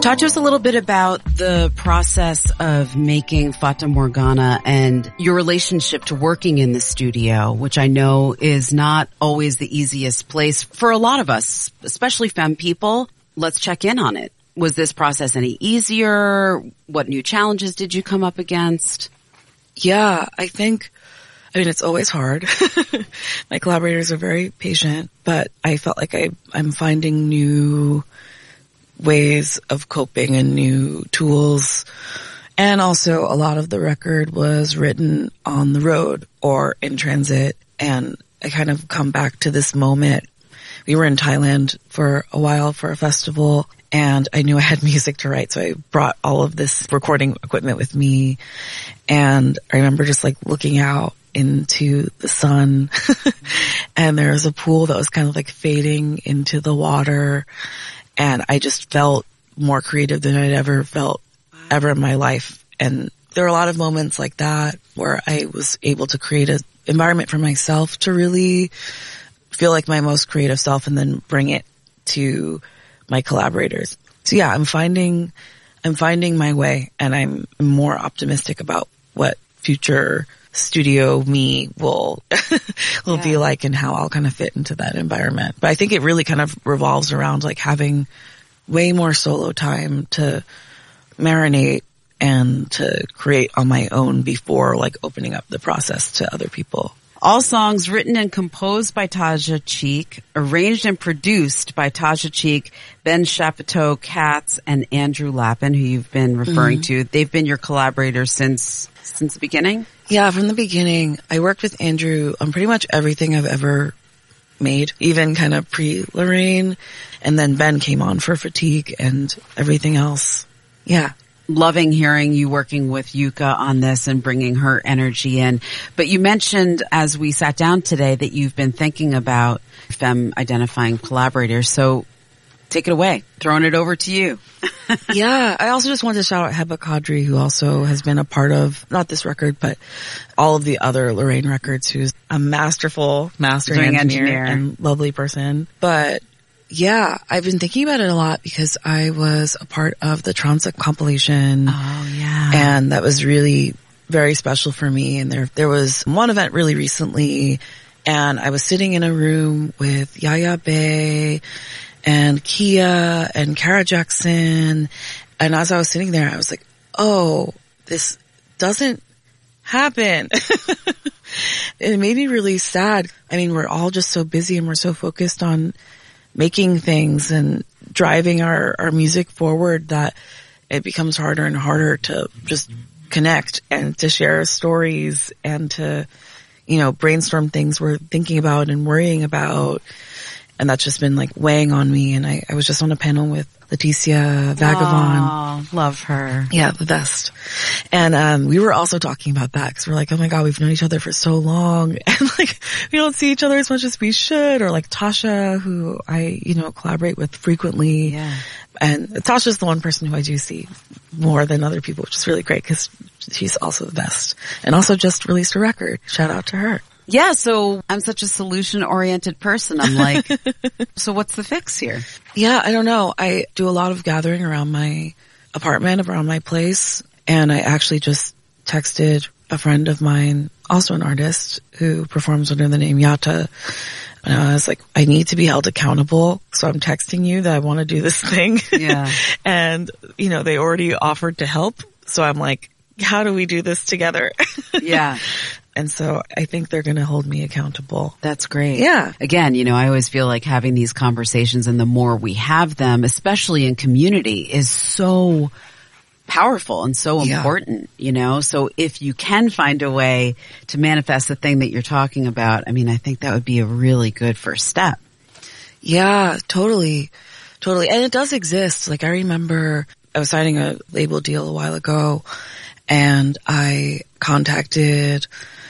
Talk to us a little bit about the process of making Fata Morgana and your relationship to working in the studio, which I know is not always the easiest place for a lot of us, especially femme people. Let's check in on it. Was this process any easier? What new challenges did you come up against? Yeah, I mean, it's always hard. My collaborators are very patient, but I felt like I'm finding new ways of coping and new tools. And also a lot of the record was written on the road or in transit. And I kind of come back to this moment. We were in Thailand for a while for a festival, and I knew I had music to write. So I brought all of this recording equipment with me. And I remember just like looking out into the sun and there was a pool that was kind of like fading into the water. And I just felt more creative than I'd ever felt ever in my life. And there were a lot of moments like that where I was able to create an environment for myself to really feel like my most creative self and then bring it to my collaborators. So yeah, I'm finding my way, and I'm more optimistic about what future studio me will be like and how I'll kind of fit into that environment. But I think it really kind of revolves around like having way more solo time to marinate and to create on my own before like opening up the process to other people. All songs written and composed by Taja Cheek, arranged and produced by Taja Cheek, Ben Chapeteau, Katz, and Andrew Lappin, who you've been referring to. They've been your collaborators since the beginning? Yeah, from the beginning. I worked with Andrew on pretty much everything I've ever made, even kind of pre-Lorraine. And then Ben came on for Fatigue and everything else. Yeah. Loving hearing you working with Yuka on this and bringing her energy in. But you mentioned as we sat down today that you've been thinking about femme identifying collaborators. So take it away. Throwing it over to you. Yeah. I also just wanted to shout out Heba Kadri, who also has been a part of, not this record, but all of the other Lorraine records, who's a master engineer and lovely person. But yeah, I've been thinking about it a lot because I was a part of the Transa compilation. Oh, yeah. And that was really very special for me. And there was one event really recently, and I was sitting in a room with Yaya Bay and Kia and Kara Jackson. And as I was sitting there, I was like, oh, this doesn't happen. It made me really sad. I mean, we're all just so busy and we're so focused on making things and driving our music forward that it becomes harder and harder to just connect and to share stories and to, brainstorm things we're thinking about and worrying about. And that's just been like weighing on me. And I was just on a panel with Leticia Vagabond. Oh, love her. Yeah, the best. And we were also talking about that because we're like, oh my God, we've known each other for so long. And like, we don't see each other as much as we should. Or like Tasha, who I, collaborate with frequently. Yeah. And Tasha's the one person who I do see more than other people, which is really great because she's also the best. And also just released a record. Shout out to her. Yeah, so I'm such a solution-oriented person. I'm like, so what's the fix here? Yeah, I don't know. I do a lot of gathering around my apartment, around my place, and I actually just texted a friend of mine, also an artist, who performs under the name Yata. And I was like, I need to be held accountable, so I'm texting you that I want to do this thing. Yeah. And, they already offered to help, so I'm like, how do we do this together? Yeah. And so I think they're going to hold me accountable. That's great. Yeah. Again, I always feel like having these conversations, and the more we have them, especially in community, is so powerful and so important, So if you can find a way to manifest the thing that you're talking about, I think that would be a really good first step. Yeah, totally. Totally. And it does exist. Like I remember I was signing a label deal a while ago, and I contacted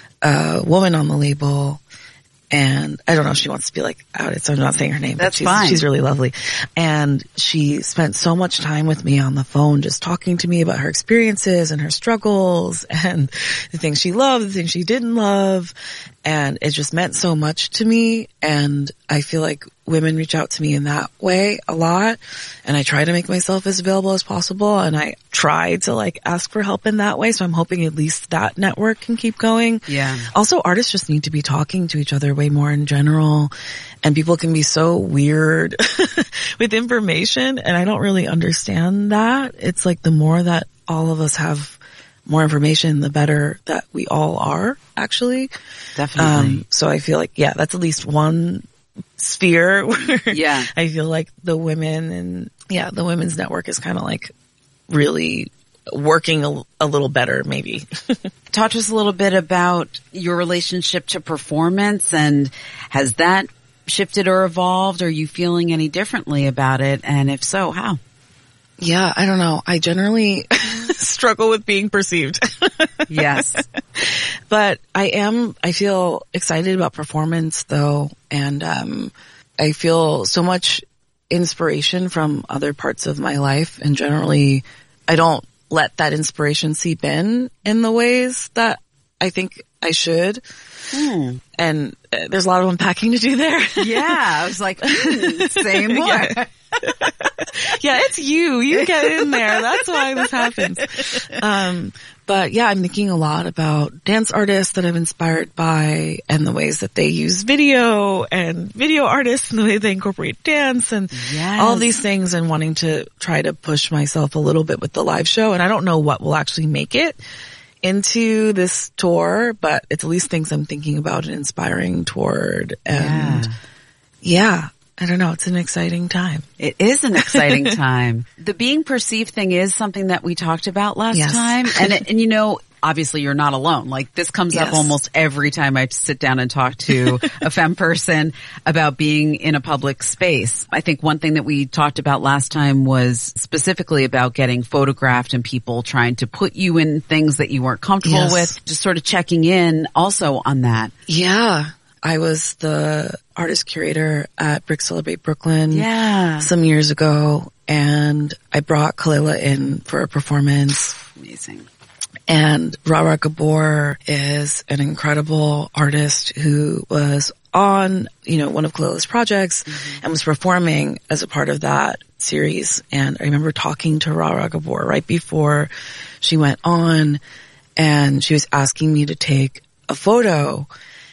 a woman on the label, and I don't know if she wants to be like outed, so I'm not saying her name. That's but fine. She's really lovely. And she spent so much time with me on the phone just talking to me about her experiences and her struggles and the things she loved, the things she didn't love. And it just meant so much to me. And I feel like women reach out to me in that way a lot. And I try to make myself as available as possible. And I try to like ask for help in that way. So I'm hoping at least that network can keep going. Yeah. Also, artists just need to be talking to each other way more in general. And people can be so weird with information. And I don't really understand that. It's like the more that all of us have more information, the better that we all are, actually. Definitely. So I feel like, yeah, that's at least one sphere where Yeah. I feel like the women and the women's network is kind of like really working a little better, maybe. Talk to us a little bit about your relationship to performance, and has that shifted or evolved? Are you feeling any differently about it? And if so, how? Yeah, I don't know. I generally struggle with being perceived. Yes. But I feel excited about performance though. And, I feel so much inspiration from other parts of my life. And generally I don't let that inspiration seep in the ways that I think I should. And there's a lot of unpacking to do there. Yeah. I was like, same one. Yeah. Yeah, it's you. You get in there. That's why this happens. But yeah, I'm thinking a lot about dance artists that I'm inspired by and the ways that they use video and video artists and the way they incorporate dance and all these things, and wanting to try to push myself a little bit with the live show. And I don't know what will actually make it into this tour, but it's at least things I'm thinking about and inspiring toward. And yeah. I don't know. It's an exciting time. It is an exciting time. The being perceived thing is something that we talked about last time. And you know, obviously you're not alone. Like this comes up almost every time I sit down and talk to a femme person about being in a public space. I think one thing that we talked about last time was specifically about getting photographed and people trying to put you in things that you weren't comfortable with. Just sort of checking in also on that. Yeah. I was the artist curator at Brick Celebrate Brooklyn some years ago, and I brought Kalela in for a performance. Amazing. And Rara Gabor is an incredible artist who was on, one of Kalela's projects and was performing as a part of that series. And I remember talking to Rara Gabor right before she went on, and she was asking me to take a photo.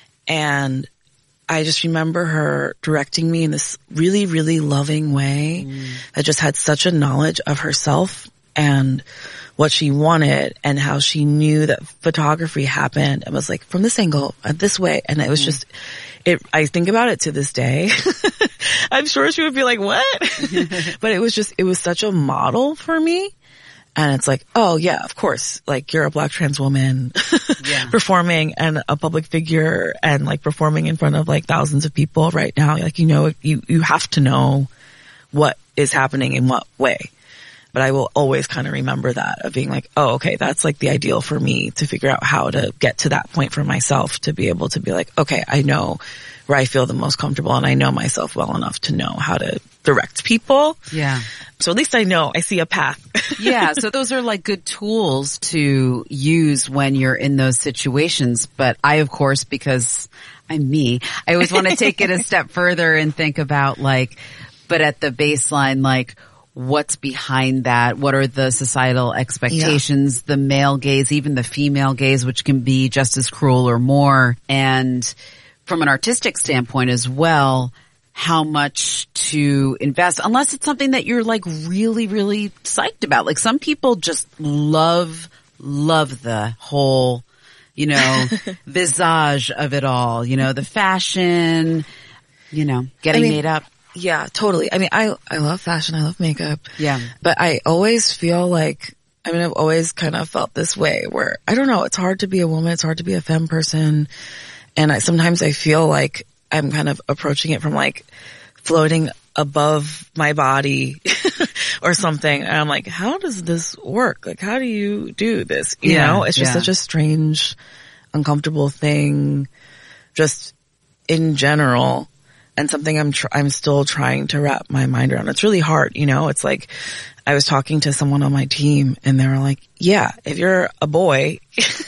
And I just remember her directing me in this really, really loving way that just had such a knowledge of herself and what she wanted and how she knew that photography happened. It was like from this angle, this way. And it was just, I think about it to this day. I'm sure she would be like, what? But it was such a model for me. And it's like, oh yeah, of course, like you're a Black trans woman performing and a public figure and like performing in front of like thousands of people right now. Like, you have to know what is happening in what way. But I will always kind of remember that of being like, oh, okay, that's like the ideal for me to figure out how to get to that point for myself, to be able to be like, okay, I know where I feel the most comfortable and I know myself well enough to know how to direct people. Yeah. So at least I know, I see a path. Yeah. So those are like good tools to use when you're in those situations. But I, of course, because I'm me, I always want to take it a step further and think about like, but at the baseline, like, what's behind that? What are the societal expectations, the male gaze, even the female gaze, which can be just as cruel or more? And from an artistic standpoint as well, how much to invest, unless it's something that you're like really, really psyched about. Like some people just love the whole, visage of it all, the fashion, getting made up. Yeah, totally. I mean, I love fashion. I love makeup. Yeah. But I always feel like, I've always kind of felt this way where, I don't know, it's hard to be a woman. It's hard to be a femme person. And sometimes I feel like I'm kind of approaching it from like floating above my body or something. And I'm like, how does this work? Like, how do you do this? You know, it's just such a strange, uncomfortable thing just in general. And something I'm still trying to wrap my mind around. It's really hard, it's like I was talking to someone on my team and they were like, yeah, if you're a boy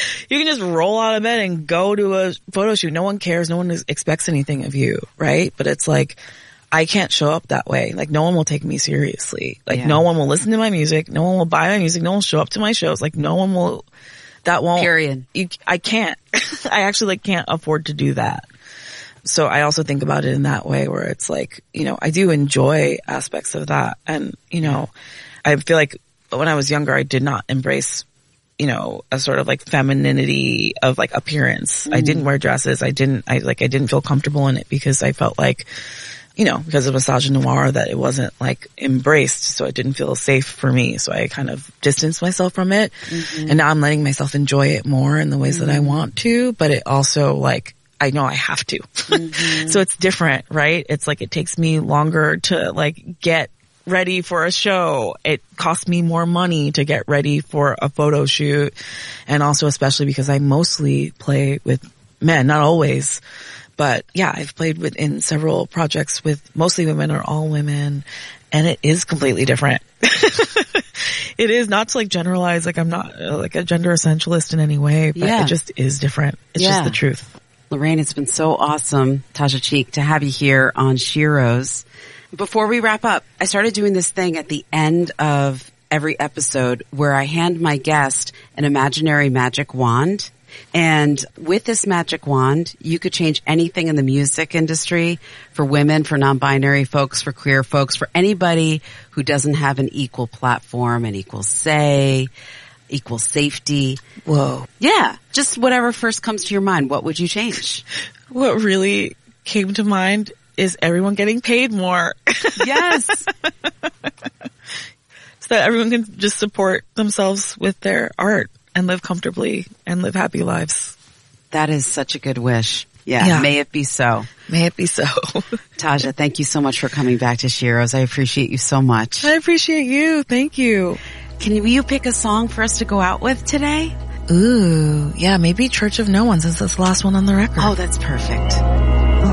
you can just roll out of bed and go to a photo shoot. No one cares. No one expects anything of you, right? But it's like, I can't show up that way. Like, no one will take me seriously. Like, no one will listen to my music. No one will buy my music. No one will show up to my shows. Like, no one will, that won't. Period. I can't. I actually like can't afford to do that. So I also think about it in that way where it's like, you know, I do enjoy aspects of that. And, you know, I feel like when I was younger, I did not embrace, you know, a sort of like femininity of like appearance. I didn't wear dresses. I didn't feel comfortable in it because I felt like, you know, because of misogynoir that it wasn't like embraced. So it didn't feel safe for me. So I kind of distanced myself from it. And now I'm letting myself enjoy it more in the ways that I want to, but it also like, I know I have to. So it's different, right? It's like it takes me longer to like get ready for a show. It costs me more money to get ready for a photo shoot. And also especially because I mostly play with men, not always. But yeah, I've played in several projects with mostly women or all women, and it is completely different. It is not to like generalize, like I'm not like a gender essentialist in any way, but it just is different. It's just the truth. Lorraine, it's been so awesome, Tasha Cheek, to have you here on Sheroes. Before we wrap up, I started doing this thing at the end of every episode where I hand my guest an imaginary magic wand. And with this magic wand, you could change anything in the music industry for women, for non-binary folks, for queer folks, for anybody who doesn't have an equal platform, an equal say, equal safety. Whoa. Yeah. Just whatever first comes to your mind. What would you change? What really came to mind is everyone getting paid more. Yes. So that everyone can just support themselves with their art and live comfortably and live happy lives. That is such a good wish. Yeah. May it be so. May it be so. Tasha, thank you so much for coming back to Sheroes. I appreciate you so much. I appreciate you. Thank you. Can you pick a song for us to go out with today? Ooh, yeah, maybe Church of No One since that's the last one on the record. Oh, that's perfect.